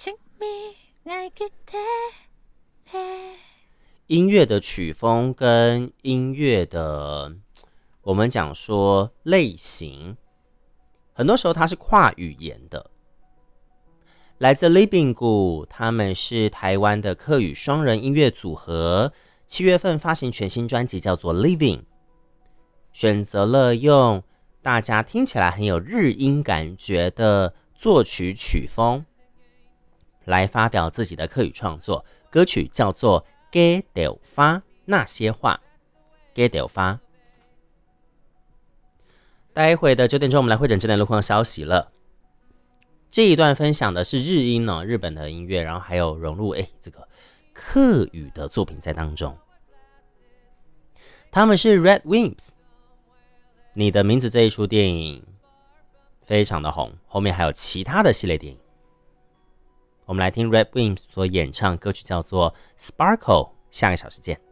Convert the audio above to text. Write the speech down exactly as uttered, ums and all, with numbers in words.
音乐的曲风跟音乐的，我们讲说类型，很多时候它是跨语言的。来自 Living Gu， 他们是台湾的客语双人音乐组合，七月份发行全新专辑叫做 Living， 选择了用大家听起来很有日音感觉的作曲曲风来发表自己的客语创作，歌曲叫做《Ge Deo Fa》那些话，《Ge Deo Fa》。待会的九点钟，我们来会诊这点路况消息了。这一段分享的是日音呢、哦，日本的音乐，然后还有融入哎这个客语的作品在当中。他们是 Red Wimps， 你的名字这一出电影非常的红，后面还有其他的系列电影。我们来听 Red Wimps 所演唱歌曲叫做 Sparkle， 下个小时见。